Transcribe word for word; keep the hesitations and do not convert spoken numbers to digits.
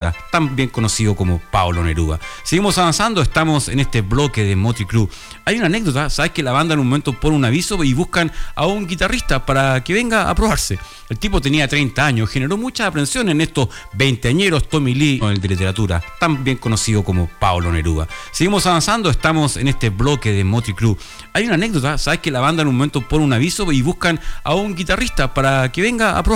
guitarrista, también conocido como Pablo Neruda. Seguimos avanzando, estamos en este bloque de Motley Crue. Hay una anécdota, sabes que la banda en un momento pone un aviso y buscan a un guitarrista para que venga a probarse. El tipo tenía treinta años, generó mucha aprensión en estos veinteañeros Tommy Lee, el de literatura, también conocido como Pablo Neruda. Seguimos avanzando, estamos en este bloque de Motley Crue. Hay una anécdota, sabes que la banda en un momento pone un aviso y buscan a un guitarrista para que venga a probarse.